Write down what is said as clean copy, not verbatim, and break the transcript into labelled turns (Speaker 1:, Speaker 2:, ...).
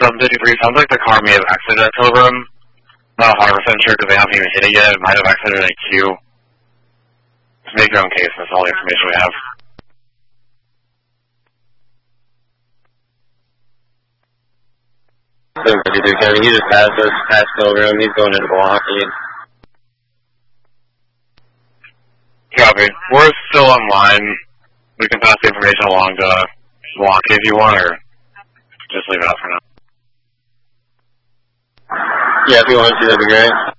Speaker 1: 753, sounds like the car may have exited at Pilgrim. Not 100% sure because they haven't even hit it yet. It might have exited in a queue. Just make your own case, that's all the information we have.
Speaker 2: Kevin, he just passed us, past Pilgrim. He's going into Milwaukee.
Speaker 1: Copy. We're still online. We can pass the information along to Milwaukee if you want, or just leave it out for now.
Speaker 2: Yeah, if you want to, that'd be great.